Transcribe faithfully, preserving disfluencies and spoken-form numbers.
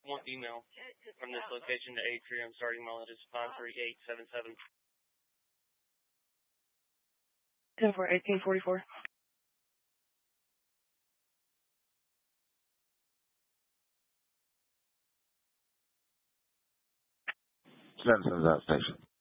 One email from this location to Atrium, starting mileage is five three eight seven seven. ten four eighteen forty-four. Simpsons that station.